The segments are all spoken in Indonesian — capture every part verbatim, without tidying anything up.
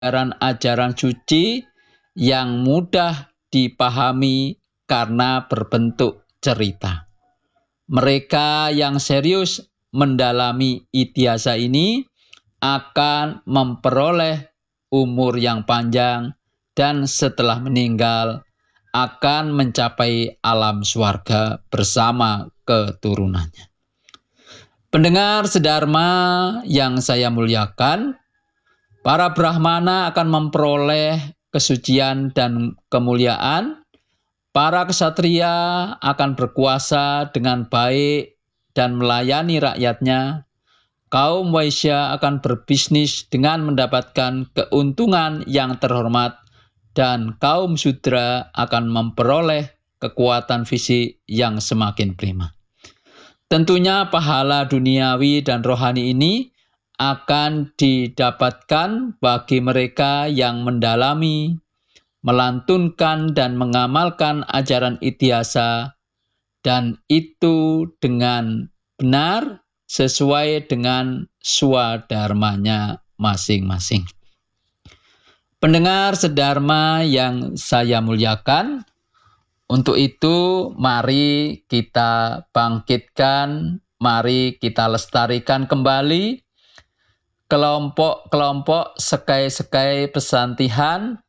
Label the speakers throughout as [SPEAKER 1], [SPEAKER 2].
[SPEAKER 1] ajaran-ajaran suci yang mudah dipahami karena berbentuk cerita. Mereka yang serius mendalami itiasa ini akan memperoleh umur yang panjang dan setelah meninggal akan mencapai alam swarga bersama keturunannya. Pendengar sedharma yang saya muliakan, para Brahmana akan memperoleh kesucian dan kemuliaan. Para ksatria akan berkuasa dengan baik dan melayani rakyatnya. Kaum Waisya akan berbisnis dengan mendapatkan keuntungan yang terhormat, dan kaum Sudra akan memperoleh kekuatan fisik yang semakin prima. Tentunya pahala duniawi dan rohani ini akan didapatkan bagi mereka yang mendalami, melantunkan dan mengamalkan ajaran itiasa, dan itu dengan benar sesuai dengan swadharmanya masing-masing. Pendengar sedharma yang saya muliakan, untuk itu mari kita bangkitkan, mari kita lestarikan kembali kelompok-kelompok sekai-sekai pesantihan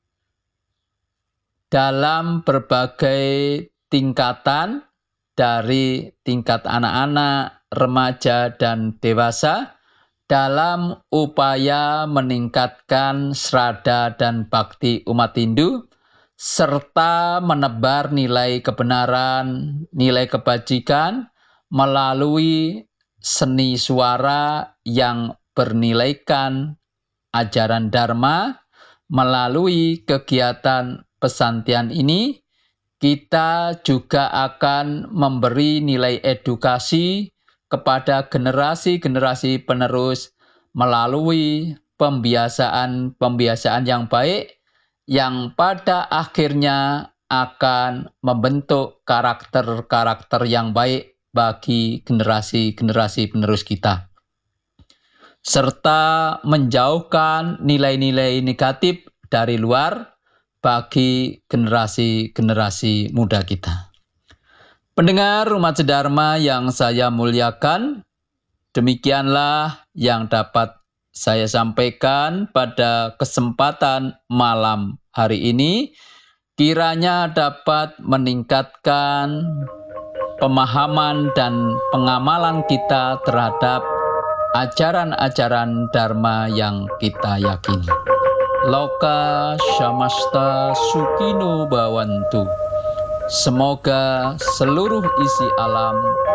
[SPEAKER 1] dalam berbagai tingkatan, dari tingkat anak-anak, remaja, dan dewasa, dalam upaya meningkatkan srada dan bakti umat Hindu, serta menebar nilai kebenaran, nilai kebajikan melalui seni suara yang bernilaikan ajaran Dharma. Melalui kegiatan pesantian ini, kita juga akan memberi nilai edukasi kepada generasi-generasi penerus melalui pembiasaan-pembiasaan yang baik yang pada akhirnya akan membentuk karakter-karakter yang baik bagi generasi-generasi penerus kita, serta menjauhkan nilai-nilai negatif dari luar bagi generasi-generasi muda kita. Pendengar umat sedharma yang saya muliakan, demikianlah yang dapat saya sampaikan pada kesempatan malam hari ini. Kiranya dapat meningkatkan pemahaman dan pengamalan kita terhadap ajaran-ajaran Dharma yang kita yakini. Loka samasta sukino bhavantu. Semoga seluruh isi alam